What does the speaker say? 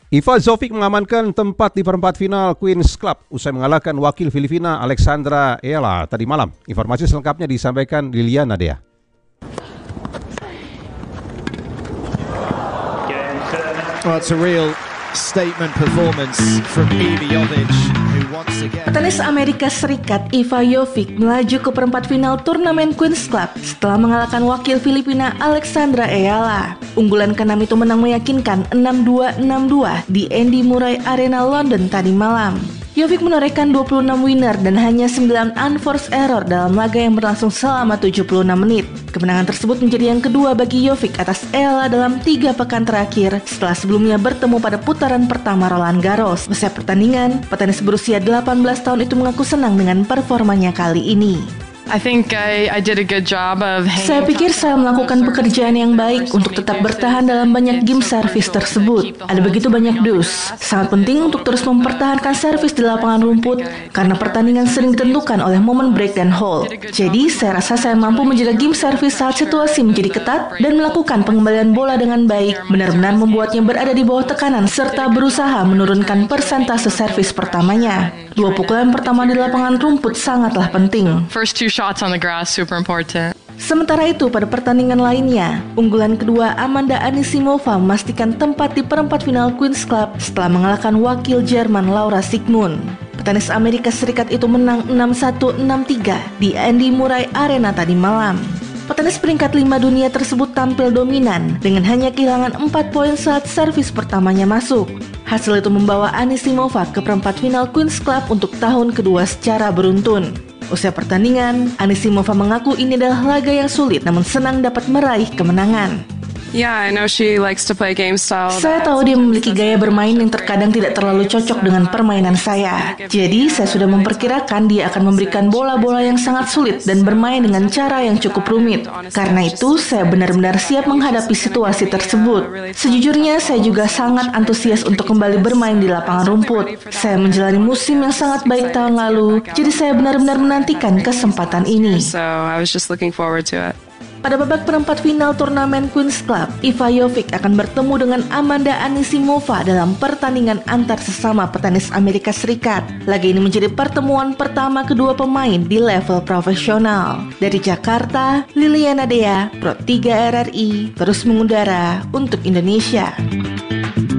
Iva Jovic mengamankan tempat di perempat final Queen's Club usai mengalahkan wakil Filipina Alexandra Ayala tadi malam. Informasi selengkapnya disampaikan Liliana Dea. Well, it's a real statement performance from Iva Jovic, who once again... Petenis Amerika Serikat Iva Jovic melaju ke perempat final turnamen Queen's Club setelah mengalahkan wakil Filipina Alexandra Ayala. Unggulan ke-6 itu menang meyakinkan 6-2, 6-2 di Andy Murray Arena London tadi malam. Jovic menorehkan 26 winner dan hanya 9 unforced error dalam laga yang berlangsung selama 76 menit. Kemenangan tersebut menjadi yang kedua bagi Jovic atas Ayala dalam 3 pekan terakhir setelah sebelumnya bertemu pada putaran pertama Roland Garros. Usai pertandingan, petenis berusia 18 tahun itu mengaku senang dengan performanya kali ini. Saya pikir saya melakukan pekerjaan yang baik untuk tetap bertahan dalam banyak game servis tersebut. Ada begitu banyak dus. Sangat penting untuk terus mempertahankan servis di lapangan rumput karena pertandingan sering ditentukan oleh momen break dan hold. Jadi saya rasa saya mampu menjaga game servis saat situasi menjadi ketat dan melakukan pengembalian bola dengan baik, benar-benar membuatnya berada di bawah tekanan serta berusaha menurunkan persentase servis pertamanya. 2 pukulan pertama di lapangan rumput sangatlah penting. Shots on the grass super important. Sementara itu, pada pertandingan lainnya, unggulan kedua Amanda Anisimova memastikan tempat di perempat final Queen's Club setelah mengalahkan wakil Jerman Laura Siegemund. Petenis Amerika Serikat itu menang 6-1, 6-3 di Andy Murray Arena tadi malam. Petenis peringkat 5 dunia tersebut tampil dominan dengan hanya kehilangan 4 poin saat servis pertamanya masuk. Hasil itu membawa Anisimova ke perempat final Queen's Club untuk tahun kedua secara beruntun. Usai pertandingan, Anisimova mengaku ini adalah laga yang sulit namun senang dapat meraih kemenangan. Saya tahu dia memiliki gaya bermain yang terkadang tidak terlalu cocok dengan permainan saya. Jadi, saya sudah memperkirakan dia akan memberikan bola-bola yang sangat sulit dan bermain dengan cara yang cukup rumit. Karena itu, saya benar-benar siap menghadapi situasi tersebut. Sejujurnya, saya juga sangat antusias untuk kembali bermain di lapangan rumput. Saya menjalani musim yang sangat baik tahun lalu, jadi saya benar-benar menantikan kesempatan ini. Pada babak perempat final turnamen Queen's Club, Iva Jovic akan bertemu dengan Amanda Anisimova dalam pertandingan antar sesama petenis Amerika Serikat. Laga ini menjadi pertemuan pertama kedua pemain di level profesional. Dari Jakarta, Liliana Dea, Pro 3 RRI, terus mengudara untuk Indonesia.